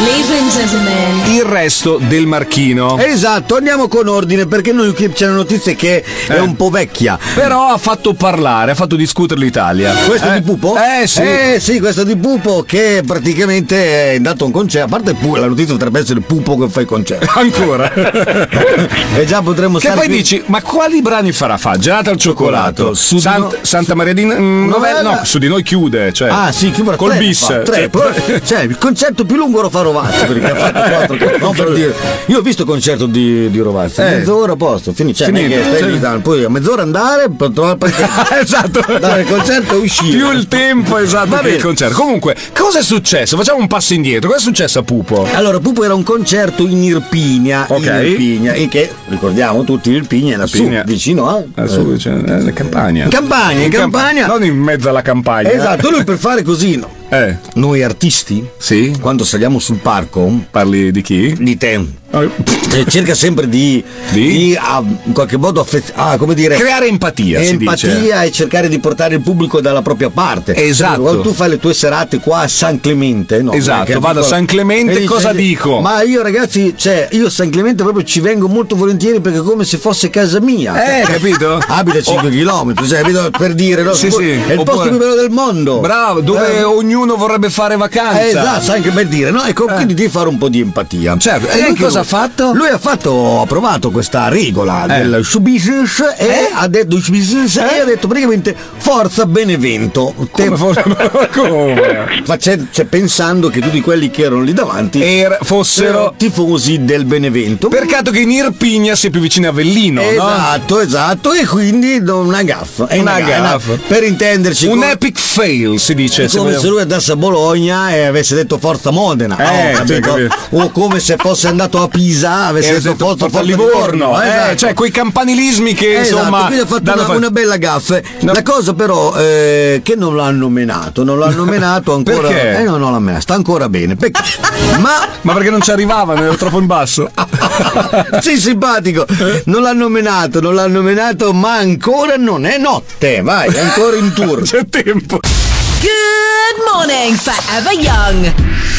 Ladies and gentlemen, il resto del Marchino. Esatto, andiamo con ordine perché noi qui c'è una notizia che è un po' vecchia. Però ha fatto parlare, ha fatto discutere l'Italia. Questo di Pupo? Sì. Sì, questo di Pupo che praticamente è andato a un concerto. A parte la notizia potrebbe essere Pupo che fa i concerti. Ancora. E già potremmo Che stare poi qui. dici, ma quali brani farà? Fa Gelata al cioccolato, Su di Santa Maria di Novella, no, su di noi chiude, cioè. Ah sì, chiude col bis. Cioè, il concerto più lungo lo fa Rovazzi perché ha fatto 4. No, per dire. Io ho visto il concerto di Rovazzi, mezz'ora a posto, finisce. Finito, Poi a mezz'ora andare per trovare esatto. dare il concerto e uscire. Più il tempo esatto che il concerto. Comunque, cosa è successo? Facciamo un passo indietro. Cosa è successo a Pupo? Allora, Pupo era un concerto in Irpinia, in che ricordiamo tutti Irpinia è lassù, vicino a la Campania. In Campania. Non in mezzo alla campagna. Esatto, lui per fare così, no? Noi artisti, sì, quando saliamo sul palco, parli di chi? Di te. Cerca sempre di in qualche modo come dire, creare empatia si dice. E cercare di portare il pubblico dalla propria parte. Esatto. Quando tu fai le tue serate qua a San Clemente, no? Esatto, vado a San Clemente, cosa dico? Ma io ragazzi, io a San Clemente proprio ci vengo molto volentieri perché è come se fosse casa mia. Capito? Abita a 5 chilometri, per dire, no? Sì. È il posto più bello del mondo. Bravo, dove ognuno vorrebbe fare vacanza. Esatto, anche per dire, no? Ecco, quindi devi fare un po' di empatia. Certo, e lui cosa ha fatto? Lui ha provato questa regola del show business e ha detto praticamente forza Benevento. Come? Ma c'è pensando che tutti quelli che erano lì davanti fossero tifosi del Benevento. Peccato che in Irpinia sia più vicino a Avellino, esatto, e quindi una gaffa. Per intenderci, un epic fail si dice. Come se lui andasse a Bologna e avesse detto forza Modena, o come se fosse andato a Pisa avesse detto forza Livorno, cioè quei campanilismi che insomma quindi ha fatto una bella gaffa. La cosa però che non l'hanno menato ancora. Perché? Non l'ha menato, sta ancora bene. Ma perché non ci arrivavano, era troppo in basso. Sì, simpatico. Non l'hanno menato, ma ancora non è notte. Vai, è ancora in tour. C'è tempo. good morning, Forever Young.